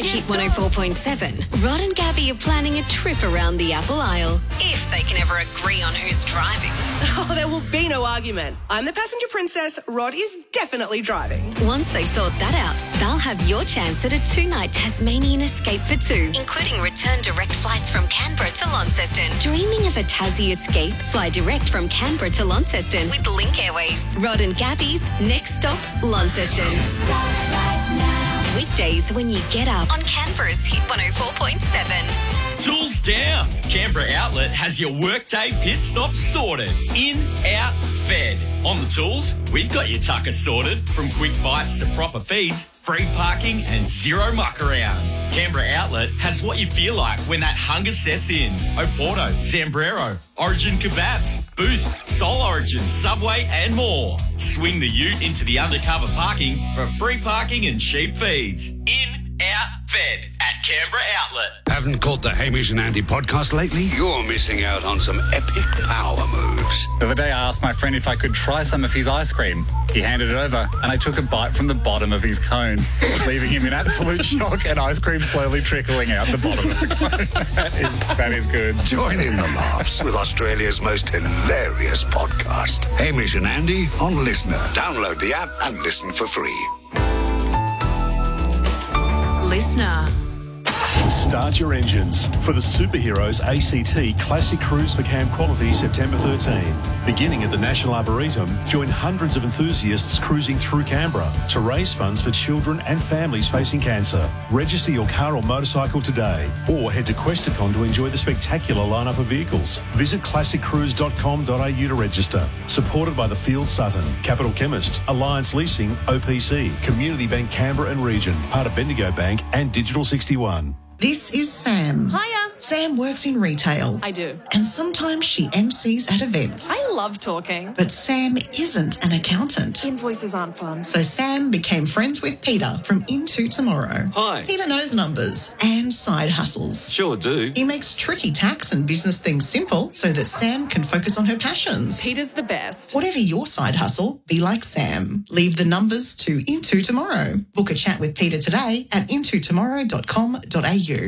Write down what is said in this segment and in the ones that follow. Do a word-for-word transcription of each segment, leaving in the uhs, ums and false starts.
Hit one oh four point seven, Rod and Gabby are planning a trip around the Apple Isle, if they can ever agree on who's driving. Oh, there will be no argument. I'm the passenger princess. Rod is definitely driving. Once they sort that out, they'll have your chance at a two-night Tasmanian escape for two, including return direct flights from Canberra to Launceston. Dreaming of a Tassie escape? Fly direct from Canberra to Launceston with Link Airways. Rod and Gabby's next stop, Launceston. Weekdays when you get up on Canberra's Hit one oh four point seven. Tools down. Canberra Outlet has your workday pit stop sorted. In, out, fed. On the tools, we've got your tucker sorted. From quick bites to proper feeds, free parking and zero muck around. Canberra Outlet has what you feel like when that hunger sets in. Oporto, Zambrero, Origin Kebabs, Boost, Soul Origin, Subway and more. Swing the ute into the undercover parking for free parking and cheap feeds. In, out, fed at Canberra Outlet. Haven't caught the Hamish and Andy podcast lately? You're missing out on some epic power moves. The other day I asked my friend if I could try some of his ice cream. He handed it over and I took a bite from the bottom of his cone, leaving him in absolute shock and ice cream slowly trickling out the bottom of the cone. that, is, that is good. Join in the laughs with Australia's most hilarious podcast. Hamish and Andy on Listener. Download the app and listen for free. Listener. Start your engines for the Superheroes A C T Classic Cruise for Camp Quality September thirteenth. Beginning at the National Arboretum, join hundreds of enthusiasts cruising through Canberra to raise funds for children and families facing cancer. Register your car or motorcycle today or head to Questacon to enjoy the spectacular lineup of vehicles. Visit classic cruise dot com dot a u to register. Supported by the Field Sutton, Capital Chemist, Alliance Leasing, O P C, Community Bank Canberra and Region, part of Bendigo Bank and Digital sixty-one. This is Sam. Hiya. Sam works in retail. I do. And sometimes she M Cs at events. I love talking. But Sam isn't an accountant. Invoices aren't fun. So Sam became friends with Peter from Into Tomorrow. Hi. Peter knows numbers and side hustles. Sure do. He makes tricky tax and business things simple so that Sam can focus on her passions. Peter's the best. Whatever your side hustle, be like Sam. Leave the numbers to Into Tomorrow. Book a chat with Peter today at into tomorrow dot com dot a u.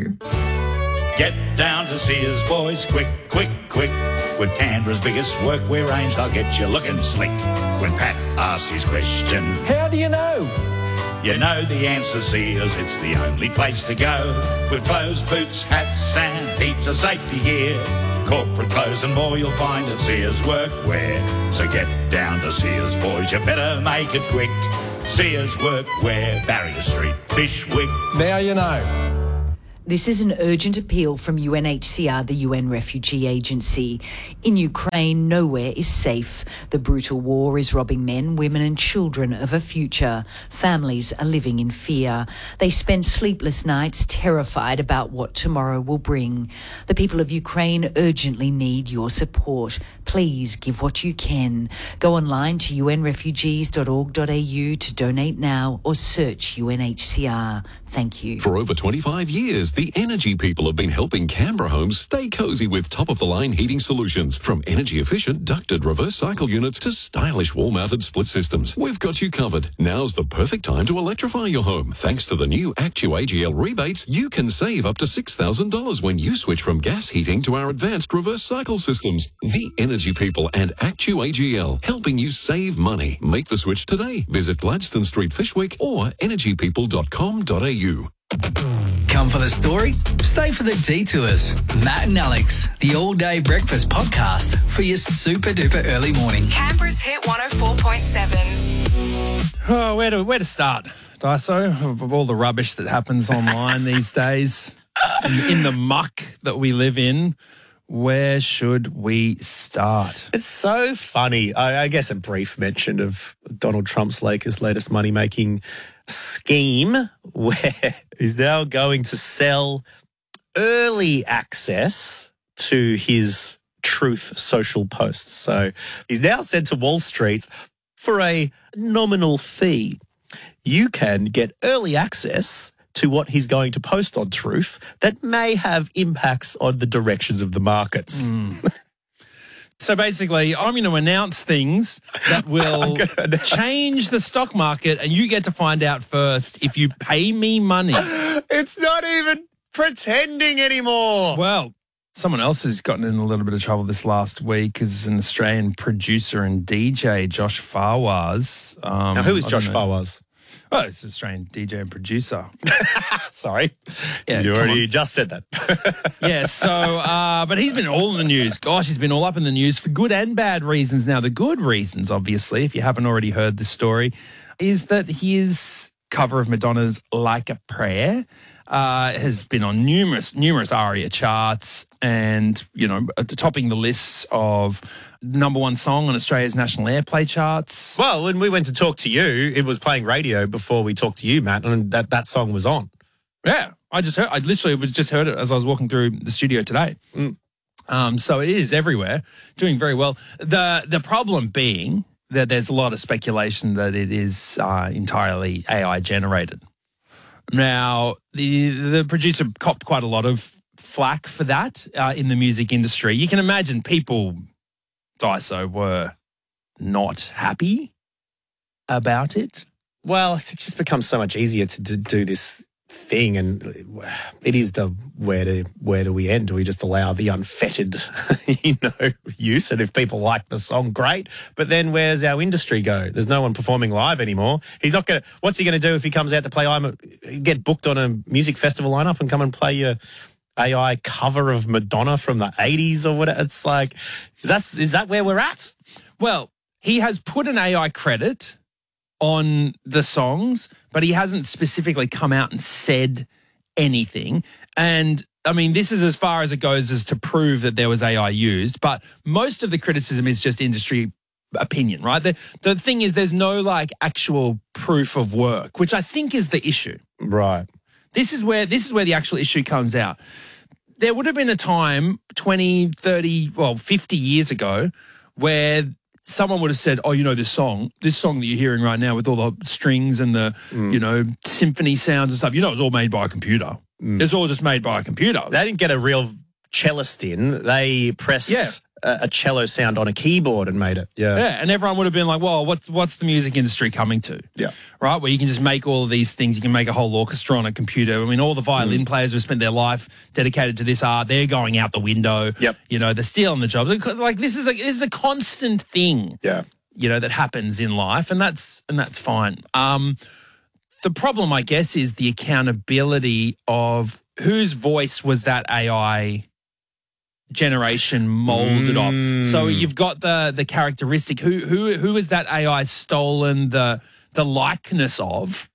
Get down to Sears, boys, quick, quick, quick. With Canberra's biggest workwear range, they'll get you looking slick. When Pat asks his question, How do you know? you know the answer, Sears, it's the only place to go. With clothes, boots, hats and heaps of safety gear. Corporate clothes and more you'll find at Sears Workwear. So get down to Sears, boys, you better make it quick. Sears Workwear, Barrier Street, Bishwick. Now you know. This is an urgent appeal from U N H C R, the U N Refugee Agency. In Ukraine, nowhere is safe. The brutal war is robbing men, women and children of a future. Families are living in fear. They spend sleepless nights terrified about what tomorrow will bring. The people of Ukraine urgently need your support. Please give what you can. Go online to u n refugees dot org dot a u to donate now or search U N H C R. Thank you. For over twenty-five years, the Energy People have been helping Canberra homes stay cosy with top-of-the-line heating solutions. From energy-efficient ducted reverse cycle units to stylish wall-mounted split systems. We've got you covered. Now's the perfect time to electrify your home. Thanks to the new ActuAGL rebates, you can save up to six thousand dollars when you switch from gas heating to our advanced reverse cycle systems. The Energy People and ActuAGL, helping you save money. Make the switch today. Visit Gladstone Street, Fishwick or energy people dot com dot a u. Come for the story, stay for the detours. Matt and Alex, the all-day breakfast podcast for your super-duper early morning. Canberra's Hit one oh four point seven. Oh, where to where to start, Daiso, of, of all the rubbish that happens online these days, in, in the muck that we live in. Where should we start? It's so funny. I, I guess a brief mention of Donald Trump's Lakers' latest money-making scheme, where he's now going to sell early access to his Truth Social posts. So he's now said to Wall Street, for a nominal fee, you can get early access to what he's going to post on Truth that may have impacts on the directions of the markets. Mm. So basically, I'm going to announce things that will change the stock market, and you get to find out first if you pay me money. It's It's not even pretending anymore. Well, someone else who's gotten in a little bit of trouble this last week is an Australian producer and D J, Josh Fawaz. Um, now, who is I Josh don't know. Fawaz? Oh, it's an Australian D J and producer. Sorry. Yeah, you come already on. just said that. Yeah, so, uh, but he's been all in the news. Gosh, he's been all up in the news for good and bad reasons. Now, the good reasons, obviously, if you haven't already heard the story, is that his cover of Madonna's Like a Prayer uh, has been on numerous, numerous ARIA charts and, you know, topping the lists of number one song on Australia's national airplay charts. Well, when we went to talk to you, it was playing radio before we talked to you, Matt, and that, that song was on. Yeah, I just heard, I literally was just heard it as I was walking through the studio today. Mm. Um, so it is everywhere, doing very well. The the problem being that there's a lot of speculation that it is uh, entirely A I generated. Now, the the producer copped quite a lot of flack for that uh, in the music industry. You can imagine people, Daiso, were not happy about it. Well, it's just become so much easier to do, do this thing, and it is the where do where do we end? Do we just allow the unfettered, you know, use? And if people like the song, great. But then where's our industry go? There's no one performing live anymore. He's not gonna. What's he gonna do if he comes out to play? I'm a, get booked on a music festival lineup and come and play your A I cover of Madonna from the eighties or whatever? It's like, is that is that where we're at? Well, he has put an A I credit on the songs, but he hasn't specifically come out and said anything. And I mean, this is as far as it goes as to prove that there was A I used, but most of the criticism is just industry opinion, right? The, the thing is, there's no like actual proof of work, which I think is the issue. Right. This is where this is where the actual issue comes out. There would have been a time twenty, thirty, well, fifty years ago where someone would have said, oh, you know, this song, this song that you're hearing right now with all the strings and the, mm. you know, symphony sounds and stuff, you know, it was all made by a computer. Mm. It's all just made by a computer. They didn't get a real cellist in. They pressed yeah. a, a cello sound on a keyboard and made it. Yeah. Yeah. And everyone would have been like, well, what's, what's the music industry coming to? Yeah. Right? Where you can just make all of these things. You can make a whole orchestra on a computer. I mean, all the violin mm. players who spent their life dedicated to this art, they're going out the window. Yep. You know, they're stealing the jobs. Like, this is a, this is a constant thing. Yeah. You know, that happens in life, and that's and that's fine. Um, the problem, I guess, is the accountability of whose voice was that A I generation molded Mm. off. So you've got the the characteristic. Who who who is that A I stolen the the likeness of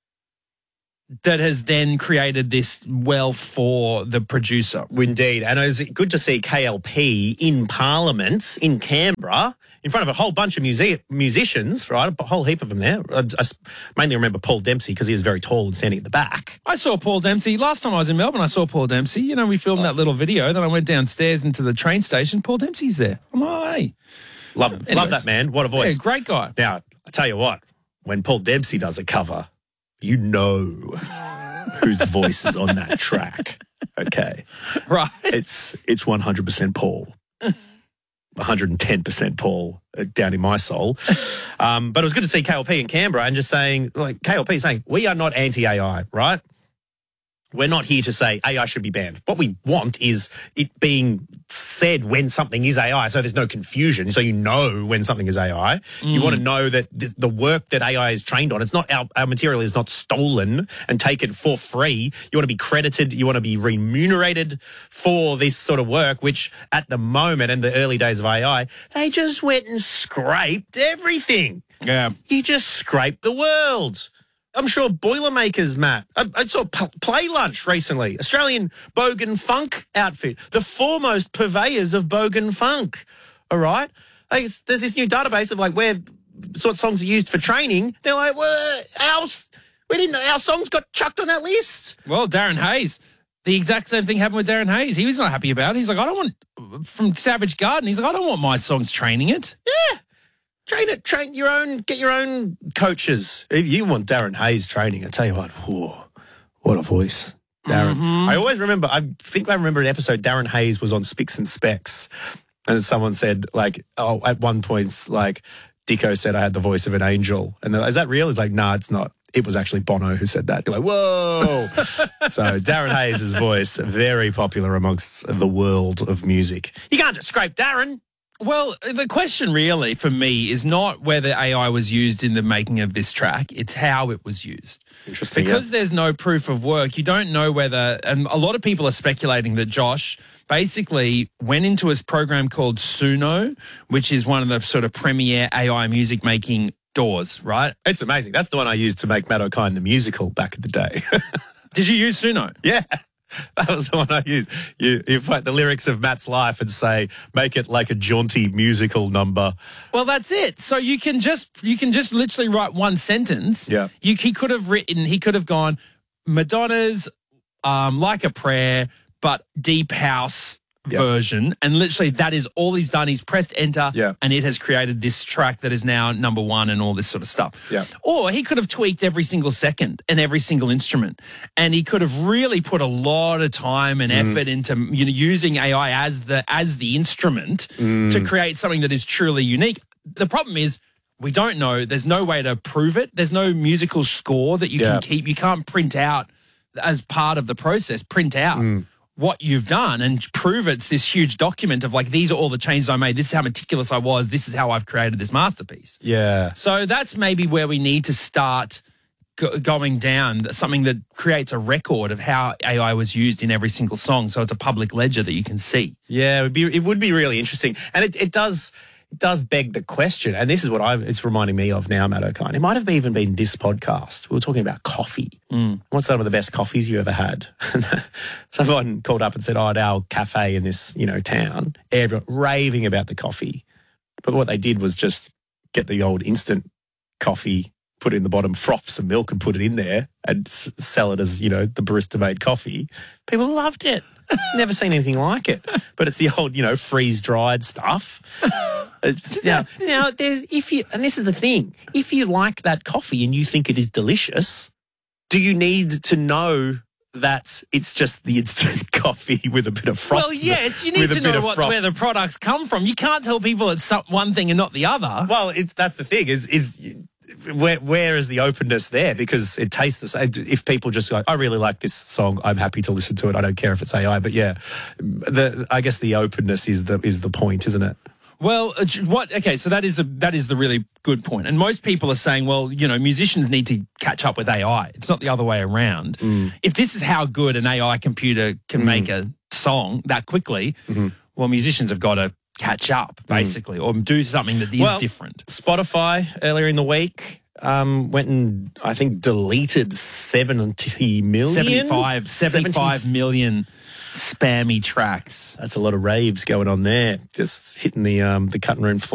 that has then created this wealth for the producer? Indeed. And it was good to see K L P in Parliament in Canberra in front of a whole bunch of muse- musicians, right? A whole heap of them there. I, I mainly remember Paul Dempsey because he was very tall and standing at the back. I saw Paul Dempsey. Last time I was in Melbourne, I saw Paul Dempsey. You know, we filmed oh. that little video. Then I went downstairs into the train station. Paul Dempsey's there. I'm like, oh, hey. Love, Anyways. love that man. What a voice. Yeah, great guy. Now, I tell you what, when Paul Dempsey does a cover, you know whose voice is on that track. Okay. Right. It's it's one hundred percent Paul. one hundred ten percent Paul uh, down in my soul. Um, but it was good to see K L P in Canberra and just saying, like, K L P saying, we are not anti-A I, right? We're not here to say A I should be banned. What we want is it being said when something is A I, so there's no confusion, so you know when something is A I. Mm. You want to know that th- the work that A I is trained on, it's not our, our material is not stolen and taken for free. You want to be credited, you want to be remunerated for this sort of work, which at the moment in the early days of A I, they just went and scraped everything. Yeah. You just scraped the world. I'm sure Boilermakers, Matt. I, I saw P- Play Lunch recently. Australian Bogan Funk outfit. The foremost purveyors of Bogan Funk. All right? Like, there's this new database of like where sort of songs are used for training. They're like, well, our, we didn't know our songs got chucked on that list. Well, Darren Hayes. The exact same thing happened with Darren Hayes. He was not happy about it. He's like, I don't want, from Savage Garden, he's like, I don't want my songs training it. Yeah. Train it, train your own, get your own coaches. If you want Darren Hayes training, I tell you what, whew, what a voice. Darren. Mm-hmm. I always remember, I think I remember an episode, Darren Hayes was on Spicks and Specs, and someone said, like, oh, at one point, like, Dicko said I had the voice of an angel. And they're like, is that real? He's like, nah, it's not. it was actually Bono who said that. You're like, whoa. So Darren Hayes' voice, very popular amongst the world of music. You can't just scrape Darren. Well, the question really for me is not whether A I was used in the making of this track, it's how it was used. Interesting. Because yeah. there's no proof of work, you don't know whether, and a lot of people are speculating that Josh basically went into his program called Suno, which is one of the sort of premier A I music making doors, right? It's amazing. That's the one I used to make Matt O'Kine the musical back in the day. Did you use Suno? Yeah. That was the one I used. You, you find the lyrics of Matt's life and say, make it like a jaunty musical number. Well, that's it. So you can just you can just literally write one sentence. Yeah. You, he could have written, he could have gone, Madonna's um, Like a Prayer, but deep house Yep. version. And literally that is all he's done. He's pressed enter Yeah. and it has created this track that is now number one and all this sort of stuff. Yeah. Or he could have tweaked every single second and every single instrument. And he could have really put a lot of time and Mm. effort into, you know, using A I as the as the instrument Mm. to create something that is truly unique. The problem is we don't know. There's no way to prove it. There's no musical score that you Yeah. can keep. You can't print out as part of the process, print out Mm. what you've done and prove it's this huge document of like, these are all the changes I made. This is how meticulous I was. This is how I've created this masterpiece. Yeah. So that's maybe where we need to start go- going down, something that creates a record of how A I was used in every single song. So it's a public ledger that you can see. Yeah, it would be, it would be really interesting. And it, it does... It does beg the question, and this is what I it's reminding me of now, Matt O'Kine. It might have even been this podcast. We were talking about coffee. Mm. What's some of the best coffees you ever had? Someone called up and said, oh, at our cafe in this, you know, town, everyone raving about the coffee. But what they did was just get the old instant coffee, put it in the bottom, froth some milk and put it in there and s- sell it as, you know, the barista-made coffee. People loved it. Never seen anything like it. But it's the old, you know, freeze-dried stuff. It's, now, now there's, if you, and this is the thing, if you like that coffee and you think it is delicious, do you need to know that it's just the instant coffee with a bit of froth? Well, yes, you need with a to bit know of what, froth? where the products come from. You can't tell people it's some, one thing and not the other. Well, it's that's the thing is is where where is the openness there? Because it tastes the same. If people just go, I really like this song, I'm happy to listen to it. I don't care if it's A I. But yeah, the I guess the openness is the is the point, isn't it? Well, uh, what? Okay, so that is the that is the really good point. And most people are saying, well, you know, musicians need to catch up with A I. It's not the other way around. Mm. If this is how good an A I computer can mm. make a song that quickly, mm-hmm. well, musicians have got to catch up, basically, mm. or do something that is well, different. Spotify earlier in the week um, went and I think deleted seventy million, seventy-five, seventy-five seventy million spammy tracks. That's a lot of raves going on there, just hitting the um, the cutting room floor.